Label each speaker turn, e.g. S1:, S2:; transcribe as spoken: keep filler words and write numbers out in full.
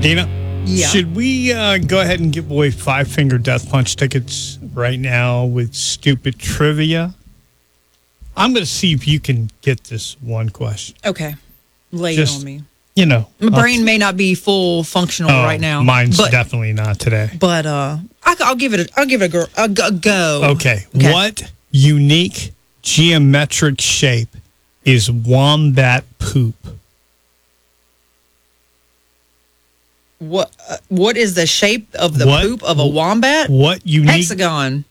S1: Tina,
S2: Yeah.
S1: should we uh, go ahead and give away Five Finger Death Punch tickets right now with stupid trivia? I'm going to see if you can get this one question.
S2: Okay. Lay
S1: Just,
S2: it on me.
S1: You know.
S2: My
S1: I'll-
S2: brain may not be full functional
S1: Oh,
S2: right now.
S1: Mine's
S2: but,
S1: definitely not today.
S2: But uh, I, will give it. A, I'll give it a, girl, a, go- a go.
S1: Okay. okay. What unique geometric shape is wombat poop?
S2: What uh, What is the shape of the
S1: What-
S2: poop of a wombat?
S1: What unique
S2: Hexagon.